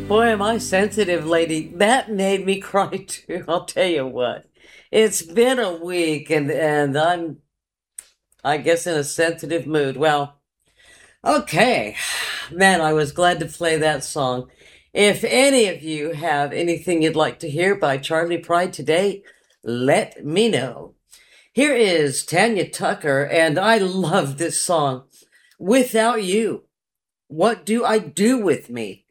Boy, am I sensitive, lady. That made me cry too. I'll tell you what. It's been a week and I guess in a sensitive mood. Well, okay. Man, I was glad to play that song. If any of you have anything you'd like to hear by Charlie Pride today, let me know. Here is Tanya Tucker, and I love this song. Without You, What Do I Do With Me?